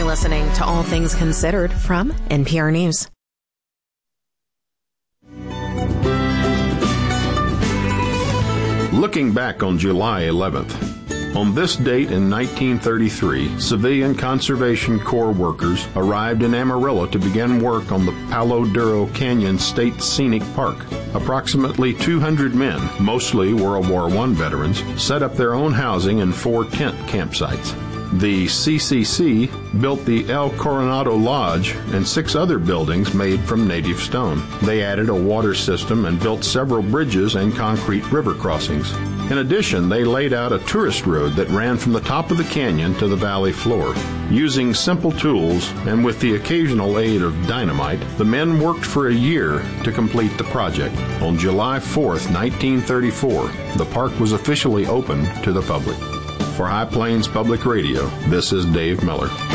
listening to All Things Considered from NPR News. Looking back on July 11th, on this date in 1933, civilian Conservation Corps workers arrived in Amarillo to begin work on the Palo Duro Canyon State Scenic Park. Approximately 200 men, mostly World War I veterans, set up their own housing in 4 tent campsites. The CCC built the El Coronado Lodge and 6 other buildings made from native stone. They added a water system and built several bridges and concrete river crossings. In addition, they laid out a tourist road that ran from the top of the canyon to the valley floor. Using simple tools and with the occasional aid of dynamite, the men worked for a year to complete the project. On July 4th, 1934, the park was officially opened to the public. For High Plains Public Radio, this is Dave Miller.